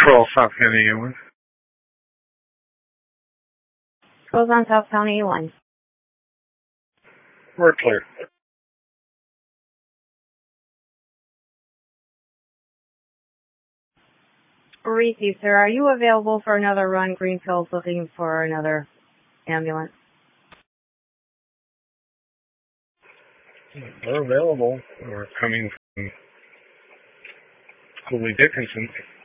Patrol, South County Ambulance. Goes on South County 1. We're clear. Receive, sir. Are you available for another run? Greenfield's looking for another ambulance. We're available. We're coming from Cooley Dickinson.